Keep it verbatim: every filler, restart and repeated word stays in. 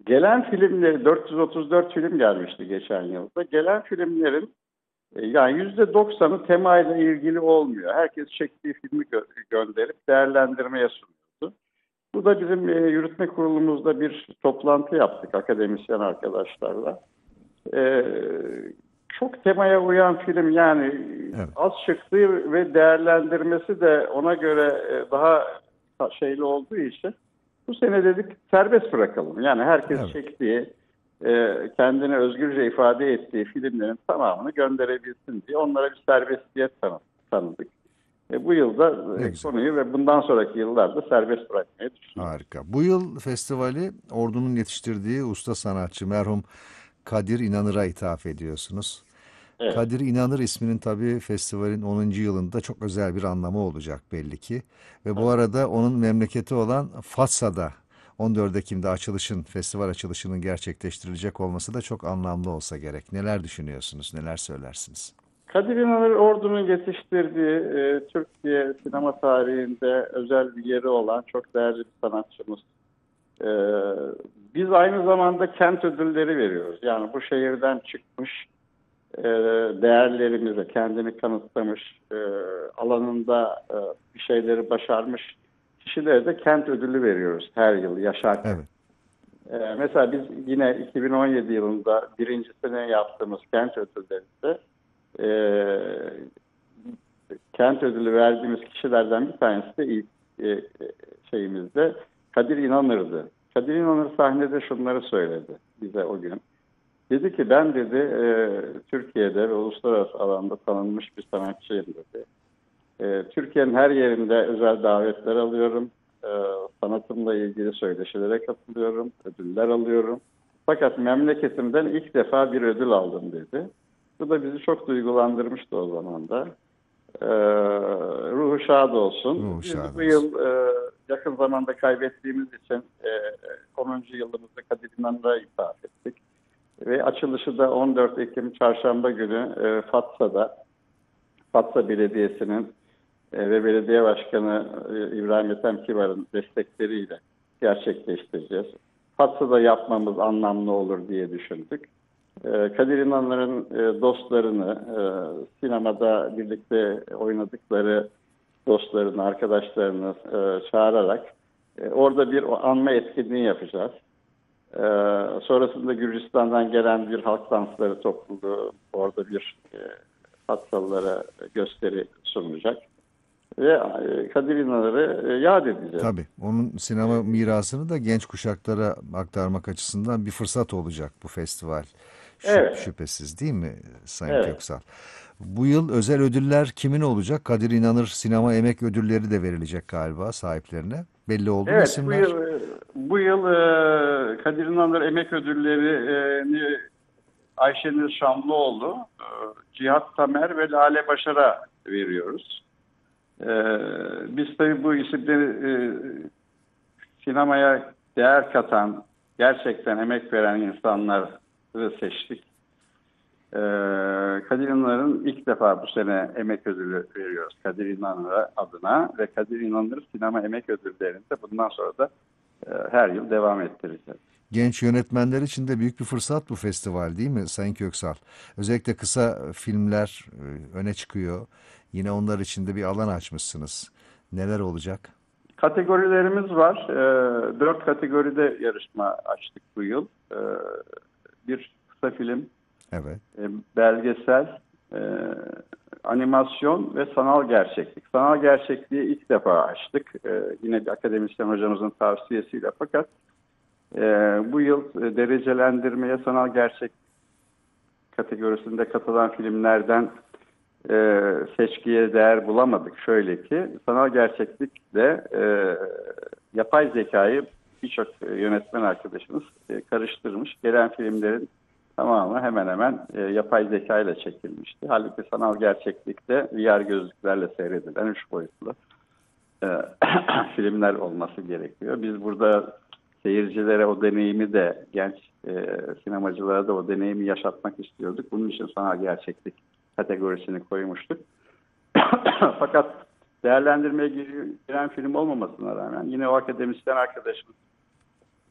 Gelen filmleri dört yüz otuz dört film gelmişti geçen yılda. Gelen filmlerin e, yani yüzde doksanı temayla ilgili olmuyor. Herkes çektiği filmi gö- gönderip değerlendirmeye sunuyordu. Bu da bizim e, yürütme kurulumuzda bir toplantı yaptık akademisyen arkadaşlarla. E, Çok temaya uyan film yani Evet. az çıktığı ve değerlendirmesi de ona göre e, daha şeyli olduğu için bu sene dedik serbest bırakalım. Yani herkes Evet. çektiği, e, kendini özgürce ifade ettiği filmlerin tamamını gönderebilsin diye onlara bir serbestiyet tanı- tanıdık. E, bu yılda Ne e, güzel. konuyu ve bundan sonraki yıllarda serbest bırakmayı düşünüyoruz. Harika. Bu yıl festivali Ordu'nun yetiştirdiği usta sanatçı merhum Kadir İnanır'a ithaf ediyorsunuz. Evet. Kadir İnanır isminin tabii festivalin onuncu yılında çok özel bir anlamı olacak belli ki. Ve bu Tabii. arada onun memleketi olan Fatsa'da on dört Ekim'de açılışın, festival açılışının gerçekleştirilecek olması da çok anlamlı olsa gerek. Neler düşünüyorsunuz, neler söylersiniz? Kadir İnanır Ordu'nun yetiştirdiği e, Türkiye sinema tarihinde özel bir yeri olan çok değerli bir sanatçımız. E, Biz aynı zamanda kent ödülleri veriyoruz. Yani bu şehirden çıkmış, e, değerlerimize kendini kanıtlamış, e, alanında e, bir şeyleri başarmış kişilere de kent ödülü veriyoruz her yıl yaşarken. Evet, E, mesela biz yine iki bin on yedi yılında birincisini yaptığımız kent ödüllerinde e, kent ödülü verdiğimiz kişilerden bir tanesi de ilk e, şeyimizde Kadir İnanır'dı. Kadir İnanır sahnede şunları söyledi bize o gün. Dedi ki ben dedi e, Türkiye'de ve uluslararası alanda tanınmış bir sanatçıyım dedi. E, Türkiye'nin her yerinde özel davetler alıyorum. E, sanatımla ilgili söyleşilere katılıyorum. Ödüller alıyorum. Fakat memleketimden ilk defa bir ödül aldım dedi. Bu da bizi çok duygulandırmıştı o zaman da. E, Ruhu şad olsun. ruhu Biz şad bu olsun. yıl e, yakın zamanda kaybettiğimiz için e, onuncu yılımızda Kadir İnanır'a ithaf ettik. Ve açılışı da on dört Ekim Çarşamba günü e, Fatsa'da, Fatsa Belediyesi'nin e, ve Belediye Başkanı e, İbrahim Ethem Kibar'ın destekleriyle gerçekleştireceğiz. Fatsa'da yapmamız anlamlı olur diye düşündük. E, Kadir İnanır'ın e, dostlarını, e, sinemada birlikte oynadıkları dostlarını, arkadaşlarını e, çağırarak e, orada bir anma etkinliği yapacağız. Ee, sonrasında Gürcistan'dan gelen bir halk dansları topluluğu orada bir e, Fatsalılara gösteri sunacak. Ve e, Kadir İnanır'ı e, yad edeceğiz. Tabii, onun sinema mirasını da genç kuşaklara aktarmak açısından bir fırsat olacak bu festival. Şüp, Evet, şüphesiz değil mi Sayın evet. Köksal? Bu yıl özel ödüller kimin olacak? Kadir İnanır Sinema Emek Ödülleri de verilecek galiba sahiplerine. Belli oldu mu Evet, bu isimler? yıl e, bu yıl e, Kadir İnanır Emek Ödülleri'ni Ayşenil Şamlıoğlu, e, Cihat Tamer ve Lale Başar'a veriyoruz. E, Biz tabii bu isimleri e, sinemaya değer katan, gerçekten emek veren insanları seçtik. Ee, Kadir İnanır'ın ilk defa bu sene emek ödülü veriyoruz Kadir İnanır adına ve Kadir İnanır Sinema Emek Ödülleri'nde bundan sonra da e, her yıl devam ettireceğiz. Genç yönetmenler için de büyük bir fırsat bu festival değil mi Sayın Köksal? Özellikle kısa filmler e, öne çıkıyor. Yine onlar için de bir alan açmışsınız. Neler olacak? Kategorilerimiz var. Ee, dört kategoride yarışma açtık bu yıl. Ee, bir kısa film, Evet. e, belgesel, e, animasyon ve sanal gerçeklik. Sanal gerçekliği ilk defa açtık. E, yine bir akademisyen hocamızın tavsiyesiyle fakat e, bu yıl e, derecelendirmeye sanal gerçek kategorisinde katılan filmlerden e, seçkiye değer bulamadık. Şöyle ki sanal gerçeklikle e, yapay zekayı birçok e, yönetmen arkadaşımız e, karıştırmış. Gelen filmlerin tamamı hemen hemen e, yapay zeka ile çekilmişti. Halbuki sanal gerçeklikte V R gözlüklerle seyredilen üç boyutlu e, filmler olması gerekiyor. Biz burada seyircilere o deneyimi de genç e, sinemacılara da o deneyimi yaşatmak istiyorduk. Bunun için sanal gerçeklik kategorisini koymuştuk. Fakat değerlendirmeye giren film olmamasına rağmen yine o akademisyen arkadaşımız